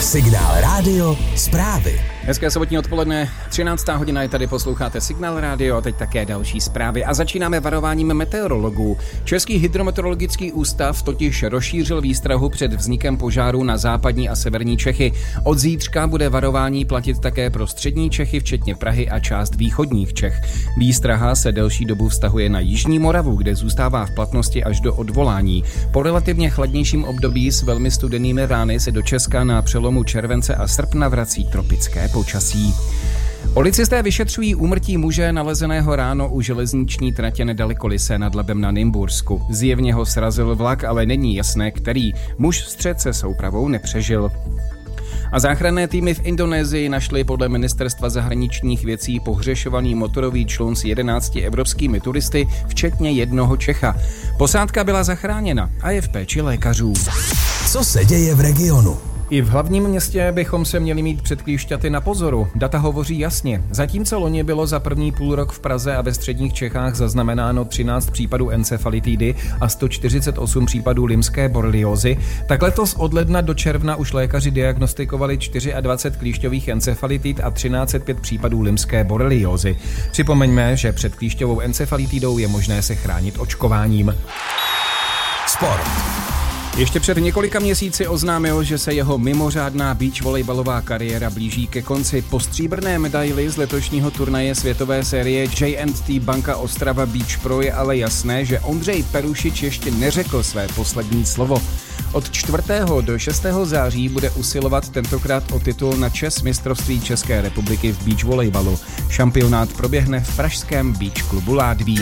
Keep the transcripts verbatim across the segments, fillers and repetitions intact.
Signál Rádio zprávy. Hezké sobotní odpoledne, třináctá hodina je tady, posloucháte Signál Rádio a teď také další zprávy. A začínáme varováním meteorologů. Český hydrometeorologický ústav totiž rozšířil výstrahu před vznikem požáru na západní a severní Čechy. Od zítřka bude varování platit také pro střední Čechy, včetně Prahy a část východních Čech. Výstraha se delší dobu vztahuje na jižní Moravu, kde zůstává v platnosti až do odvolání. Po relativně chladnějším období s velmi studenými rány se do Česka na přelomu července a srpna vrací tropické počasí. Policisté vyšetřují úmrtí muže nalezeného ráno u železniční tratě nedaleko Lysé nad Labem na Nymbursku. Zjevně ho srazil vlak, ale není jasné, který. Muž v střet se soupravou nepřežil. A záchranné týmy v Indonésii našly podle ministerstva zahraničních věcí pohřešovaný motorový člun s jedenácti evropskými turisty, včetně jednoho Čecha. Posádka byla zachráněna a je v péči lékařů. Co se děje v regionu? I v hlavním městě bychom se měli mít před klíšťaty na pozoru. Data hovoří jasně. Zatímco loni bylo za první půlrok v Praze a ve středních Čechách zaznamenáno třináct případů encefalitidy a sto čtyřicet osm případů lymské boreliózy, tak letos od ledna do června už lékaři diagnostikovali dvacet čtyři klíšťových encefalitid a třináct set pět případů lymské boreliózy. Připomeňme, že před klíšťovou encefalitidou je možné se chránit očkováním. Sport. Ještě před několika měsíci oznámil, že se jeho mimořádná beach volejbalová kariéra blíží ke konci. Po stříbrné medaili z letošního turnaje světové série J and T Banka Ostrava Beach Pro je ale jasné, že Ondřej Perušič ještě neřekl své poslední slovo. Od čtvrtého do šestého září bude usilovat tentokrát o titul na čest mistrovství České republiky v beach volejbalu. Šampionát proběhne v pražském beach klubu Ládví.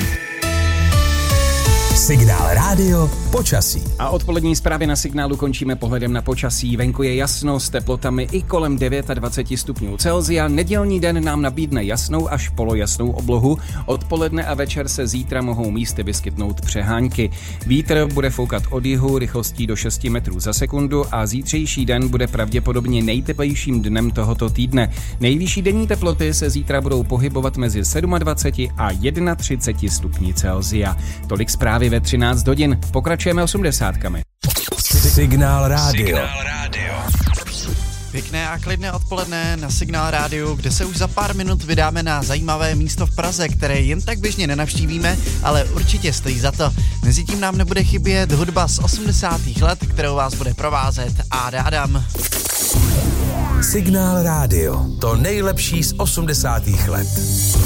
Signál Rádio počasí. A odpolední zprávy na Signálu končíme pohledem na počasí. Venku je jasno s teplotami i kolem dvacet devět stupňů Celsia. Nedělní den nám nabídne jasnou až polojasnou oblohu. Odpoledne a večer se zítra mohou místy vyskytnout přehánky. Vítr bude foukat od jihu rychlostí do šesti metrů za sekundu a zítřejší den bude pravděpodobně nejteplejším dnem tohoto týdne. Nejvyšší denní teploty se zítra budou pohybovat mezi dvacet sedm a třicet jedna stupni Celsia. Tolik zprávy ve třináct hodin. Pokračujeme osmdesátkami. Signál Rádio. Signál Rádio. Pěkné a klidné odpoledne na Signál Rádiu, kde se už za pár minut vydáme na zajímavé místo v Praze, které jen tak běžně nenavštívíme, ale určitě stojí za to. Mezitím nám nebude chybět hudba z osmdesátých let, kterou vás bude provázet Áda Adam. Signál Rádio. To nejlepší z osmdesátých let.